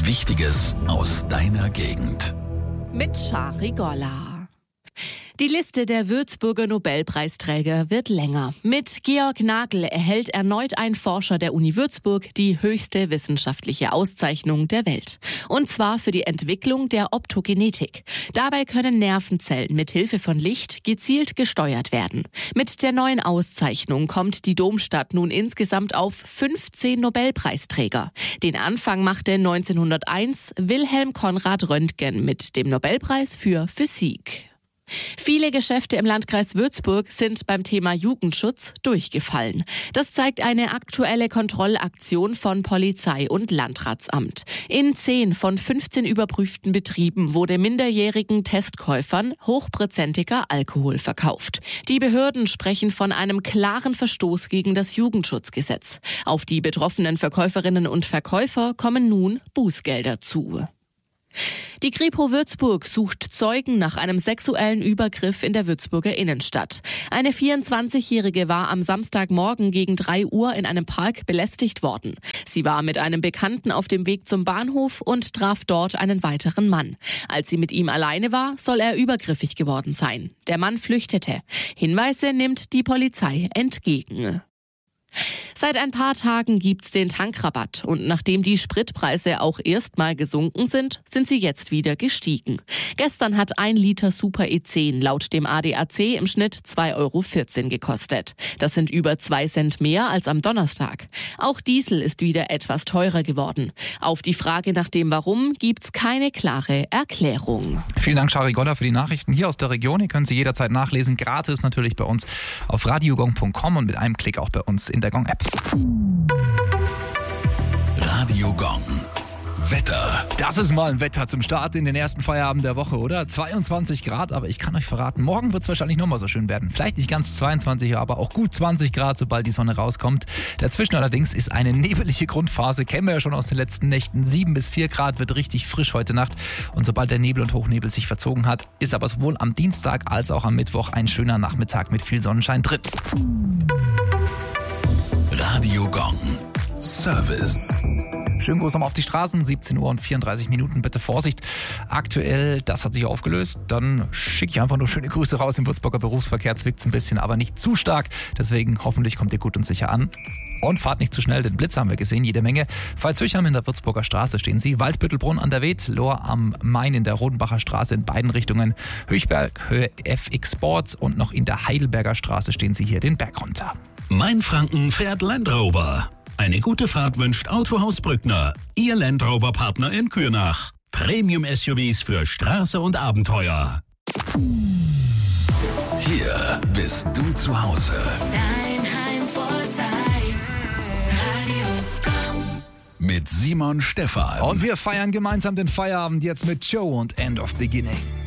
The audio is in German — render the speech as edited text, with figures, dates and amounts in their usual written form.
Wichtiges aus deiner Gegend. Mit Shari Golla. Die Liste der Würzburger Nobelpreisträger wird länger. Mit Georg Nagel erhält erneut ein Forscher der Uni Würzburg die höchste wissenschaftliche Auszeichnung der Welt. Und zwar für die Entwicklung der Optogenetik. Dabei können Nervenzellen mit Hilfe von Licht gezielt gesteuert werden. Mit der neuen Auszeichnung kommt die Domstadt nun insgesamt auf 15 Nobelpreisträger. Den Anfang machte 1901 Wilhelm Konrad Röntgen mit dem Nobelpreis für Physik. Viele Geschäfte im Landkreis Würzburg sind beim Thema Jugendschutz durchgefallen. Das zeigt eine aktuelle Kontrollaktion von Polizei und Landratsamt. In 10 von 15 überprüften Betrieben wurde minderjährigen Testkäufern hochprozentiger Alkohol verkauft. Die Behörden sprechen von einem klaren Verstoß gegen das Jugendschutzgesetz. Auf die betroffenen Verkäuferinnen und Verkäufer kommen nun Bußgelder zu. Die Kripo Würzburg sucht Zeugen nach einem sexuellen Übergriff in der Würzburger Innenstadt. Eine 24-Jährige war am Samstagmorgen gegen 3 Uhr in einem Park belästigt worden. Sie war mit einem Bekannten auf dem Weg zum Bahnhof und traf dort einen weiteren Mann. Als sie mit ihm alleine war, soll er übergriffig geworden sein. Der Mann flüchtete. Hinweise nimmt die Polizei entgegen. Seit ein paar Tagen gibt's den Tankrabatt und nachdem die Spritpreise auch erstmal gesunken sind, sind sie jetzt wieder gestiegen. Gestern hat 1 Liter Super E10 laut dem ADAC im Schnitt 2,14 € gekostet. Das sind über 2 Cent mehr als am Donnerstag. Auch Diesel ist wieder etwas teurer geworden. Auf die Frage nach dem Warum gibt's keine klare Erklärung. Vielen Dank, Shari Golla, für die Nachrichten hier aus der Region. Ihr könnt sie jederzeit nachlesen, gratis natürlich bei uns auf radiogong.com und mit einem Klick auch bei uns in der Gong-App. Radio Gong. Wetter. Das ist mal ein Wetter zum Start in den ersten Feierabend der Woche, oder? 22 Grad, aber ich kann euch verraten, morgen wird es wahrscheinlich nochmal so schön werden. Vielleicht nicht ganz 22, aber auch gut 20 Grad, sobald die Sonne rauskommt. Dazwischen allerdings ist eine nebelige Grundphase, kennen wir ja schon aus den letzten Nächten. 7 bis 4 Grad wird richtig frisch heute Nacht. Und sobald der Nebel und Hochnebel sich verzogen hat, ist aber sowohl am Dienstag als auch am Mittwoch ein schöner Nachmittag mit viel Sonnenschein drin. Radio Gong. Service. Schönen Gruß nochmal auf die Straßen, 17 Uhr und 34 Minuten, bitte Vorsicht. Aktuell, das hat sich aufgelöst, dann schicke ich einfach nur schöne Grüße raus. Im Würzburger Berufsverkehr zwickt's ein bisschen, aber nicht zu stark. Deswegen hoffentlich kommt ihr gut und sicher an. Und fahrt nicht zu schnell, den Blitz haben wir gesehen, jede Menge. Pfalz-Höchheim in der Würzburger Straße stehen sie, Waldbüttelbrunn an der Wed, Lohr am Main in der Rodenbacher Straße in beiden Richtungen, Höchberg, Höhe FX Sports und noch in der Heidelberger Straße stehen sie hier den Berg runter. Mainfranken fährt Land Rover. Eine gute Fahrt wünscht Autohaus Brückner, Ihr Land Rover-Partner in Kürnach. Premium-SUVs für Straße und Abenteuer. Hier bist du zu Hause. Dein Heimvorteil. Radio Gong. Mit Simon Stephan. Und wir feiern gemeinsam den Feierabend jetzt mit Joe und End of Beginning.